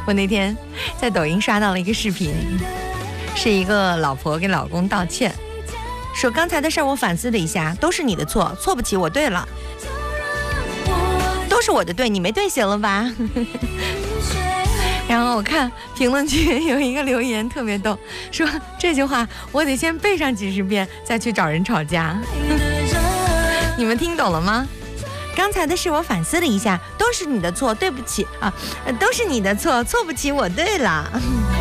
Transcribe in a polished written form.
我那天在抖音刷到了一个视频，是一个老婆给老公道歉，说刚才的事儿我反思了一下，都是你的错，错不起我对了，都是我的对，你没对行了吧？然后我看评论区有一个留言特别逗，说这句话我得先背上几10遍再去找人吵架。你们听懂了吗？刚才的事我反思了一下，都是你的错，对不起啊，都是你的错，错不起我对了。